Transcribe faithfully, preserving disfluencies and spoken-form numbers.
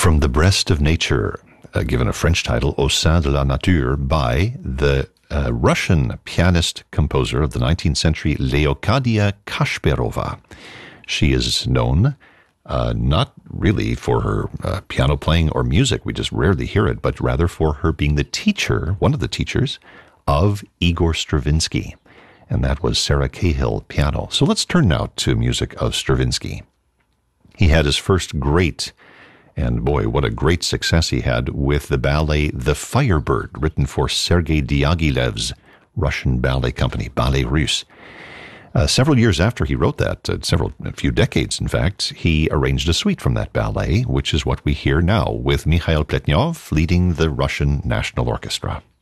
From the Breast of Nature, uh, given a French title, Au sein de la nature, by the uh, Russian pianist-composer of the nineteenth century, Leocadia Kashperova. She is known uh, not really for her uh, piano playing or music, we just rarely hear it, but rather for her being the teacher, one of the teachers, of Igor Stravinsky. And that was Sarah Cahill piano. So let's turn now to music of Stravinsky. He had his first great, and boy, what a great success he had with the ballet The Firebird, written for Sergei Diaghilev's Russian ballet company, Ballet Russe. Uh, several years after he wrote that, uh, several, a few decades in fact, he arranged a suite from that ballet, which is what we hear now with Mikhail Pletnyov leading the Russian National Orchestra.